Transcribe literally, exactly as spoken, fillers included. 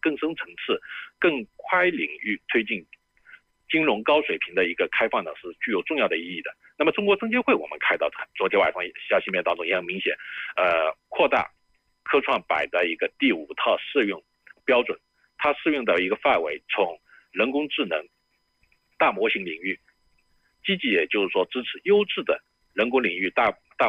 更深层次、更宽领域推进金融高水平的一个开放呢，是具有重要的意义的。那么中国证监会我们看到昨天晚上消息面当中也很明显，呃，扩大科创板的一个第五套适用标准，它适用的一个范围从人工智能、大模型领域，积极也就是说支持优质的人工领域大